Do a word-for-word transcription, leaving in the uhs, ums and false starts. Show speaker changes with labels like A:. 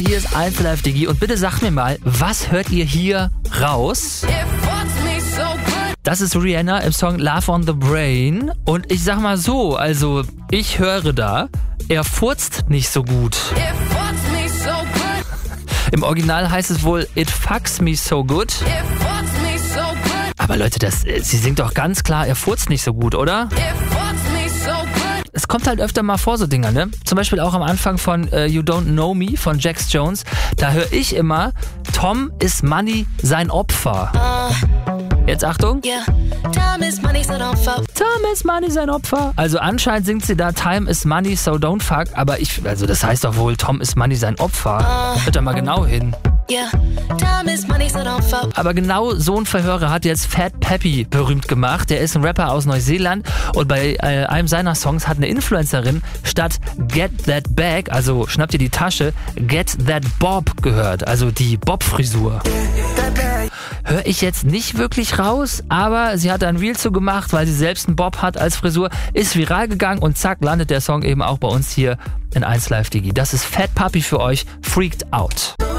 A: Hier ist eins Live Digi und bitte sagt mir mal, was hört ihr hier raus? Das ist Rihanna im Song Love on the Brain und ich sag mal so, also ich höre da, er furzt nicht so gut. Im Original heißt es wohl It fucks me so good. Aber Leute, das, sie singt doch ganz klar, er furzt nicht so gut, oder? Es kommt halt öfter mal vor, so Dinger, ne? Zum Beispiel auch am Anfang von uh, You Don't Know Me von Jax Jones. Da höre ich immer, Tom is Money sein Opfer. Jetzt Achtung. Time is money, so don't fuck. Time is money sein Opfer. Also anscheinend singt sie da Time is money, so don't fuck. Aber ich, also das heißt doch wohl, Tom is money sein Opfer. Hört da mal genau hin. Aber genau so ein Verhörer hat jetzt Fat Pappy berühmt gemacht. Der ist ein Rapper aus Neuseeland und bei äh, einem seiner Songs hat eine Influencerin statt Get That Bag, also schnapp dir die Tasche, Get That Bob gehört, also die Bob-Frisur. Höre ich jetzt nicht wirklich raus, aber sie hat ein Reel zu gemacht, weil sie selbst einen Bob hat als Frisur, ist viral gegangen und zack, landet der Song eben auch bei uns hier in eins Live Digi. Das ist Fat Pappy für euch, Freaked Out.